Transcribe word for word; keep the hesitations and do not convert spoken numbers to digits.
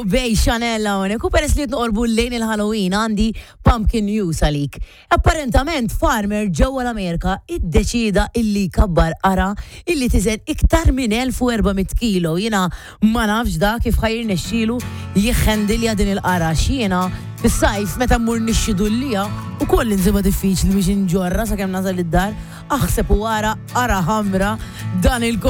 Bej Chanella hawnhekk u peress li qed noqorbu lejn il-Halloween għandi pumpkin news għalik. Apparentament farmer ġewwa l-Amerika iddeċida illi kabbar ara illi tiżen iktar minn elf u erba'miet kilo. Jiena ma nafx da kif ħajr nexxielu jieħħendilja din il-qara x'jiena fis-sajf meta mmur nixxidu lija u koll insiba diffiċli biex inġorra sakemm nasal id-dar aħseb u ara ara ħamra dan il